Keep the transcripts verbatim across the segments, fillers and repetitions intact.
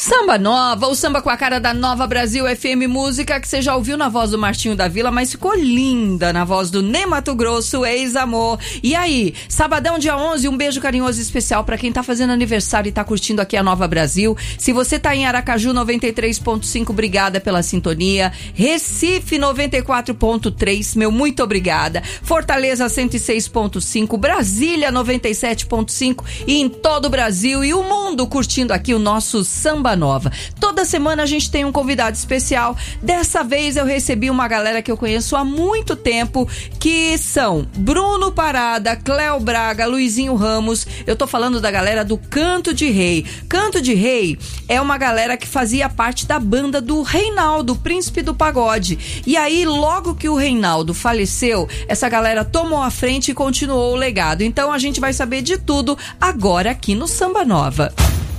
Samba Nova, o samba com a cara da Nova Brasil F M Música, que você já ouviu na voz do Martinho da Vila, mas ficou linda na voz do Ney Mato Grosso, ex-amor. E aí, sabadão dia onze, um beijo carinhoso especial pra quem tá fazendo aniversário e tá curtindo aqui a Nova Brasil. Se você tá em Aracaju noventa e três ponto cinco, obrigada pela sintonia. Recife noventa e quatro ponto três, meu muito obrigada. Fortaleza cento e seis ponto cinco, Brasília noventa e sete ponto cinco e em todo o Brasil e o mundo curtindo aqui o nosso Samba Nova. Toda semana a gente tem um convidado especial. Dessa vez eu recebi uma galera que eu conheço há muito tempo, que são Bruno Parada, Cléo Braga, Luizinho Ramos. Eu tô falando da galera do Canto de Rei. Canto de Rei é uma galera que fazia parte da banda do Reinaldo, Príncipe do Pagode. E aí, logo que o Reinaldo faleceu, essa galera tomou a frente e continuou o legado. Então a gente vai saber de tudo agora aqui no Samba Nova.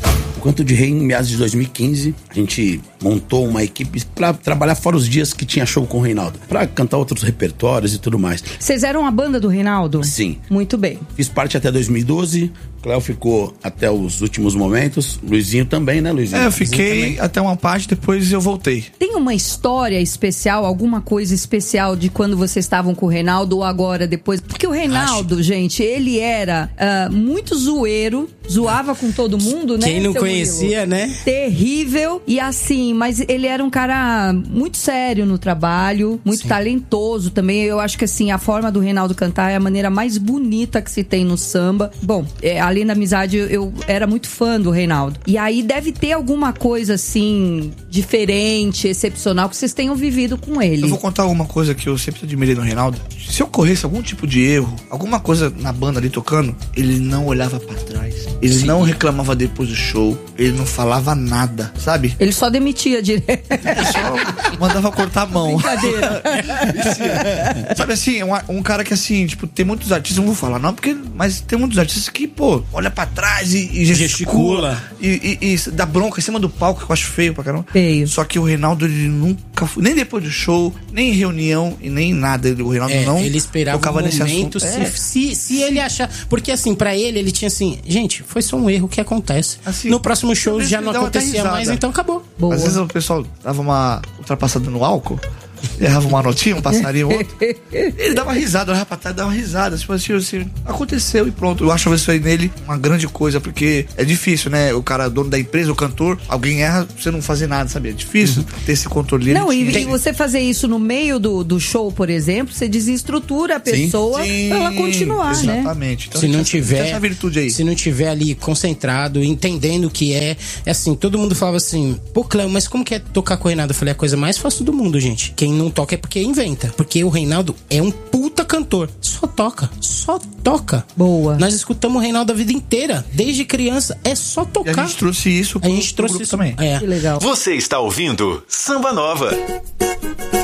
O Canto de Rei, em meados de dois mil e quinze, a gente montou uma equipe pra trabalhar fora os dias que tinha show com o Reinaldo, pra cantar outros repertórios e tudo mais. Vocês eram a banda do Reinaldo? Sim. Muito bem. Fiz parte até dois mil e doze, Cléo ficou até os últimos momentos, Luizinho também, né, Luizinho? É, eu fiquei até uma parte, depois eu voltei. Tem uma história especial, alguma coisa especial de quando vocês estavam com o Reinaldo ou agora, depois? Porque o Reinaldo, Acho. gente, ele era uh, muito zoeiro, zoava com todo mundo, né? Quem não conhecia, Murilo? né? Terrível. E assim, mas ele era um cara muito sério no trabalho, muito Sim. talentoso também. Eu acho que assim, a forma do Reinaldo cantar é a maneira mais bonita que se tem no samba. Bom, é, além da amizade, eu, eu era muito fã do Reinaldo. E aí deve ter alguma coisa assim, diferente, excepcional, que vocês tenham vivido com ele. Eu vou contar alguma coisa que eu sempre admirei no Reinaldo. Se ocorresse algum tipo de erro, alguma coisa na banda ali tocando, ele não olhava pra trás. Ele Sim. não reclamava depois do show. Ele não falava nada, sabe? Ele só demitia direto. Ele só mandava cortar a mão. Brincadeira. Sabe assim, um, um cara que assim, tipo, tem muitos artistas, não vou falar não, porque, mas tem muitos artistas que, pô, olha pra trás e, e gesticula. E, e, e dá bronca em cima do palco, que eu acho feio pra caramba. Feio. Só que o Reinaldo, ele nunca foi, nem depois do show, nem em reunião e nem nada. Ele, o Reinaldo é, não ele esperava tocava um nesse momento assunto. se, É. se, se ele achar. Porque assim, pra ele, ele tinha assim, gente, foi só um erro que acontece. Assim, no próximo show já não acontecia mais, então acabou. Boa. Às vezes o pessoal dava uma ultrapassada no álcool, errava uma notinha, um passarinho, outro. Ele dava risada, olhava pra trás, dava risada. Tipo assim, assim, aconteceu e pronto. Eu acho isso aí nele uma grande coisa, porque é difícil, né? O cara, dono da empresa, o cantor, alguém erra, você não fazer nada, sabe? É difícil uhum. ter esse controle. Não, e, e você fazer isso no meio do, do show, por exemplo, você desestrutura a pessoa sim, sim, pra ela continuar, exatamente. né? Exatamente. Então, se não tiver, essa virtude aí. Se não tiver ali concentrado, entendendo o que é, é assim, todo mundo falava assim, pô, Cléo, mas como que é tocar com o Reinaldo? Eu falei, é a coisa mais fácil do mundo, gente. Quem não toca é porque inventa. Porque o Reinaldo é um puta cantor. Só toca. Só toca. Boa. Nós escutamos o Reinaldo a vida inteira. Desde criança. É só tocar. E a gente trouxe isso pro, a gente trouxe pro isso também. É. Que legal. Você está ouvindo Samba Nova.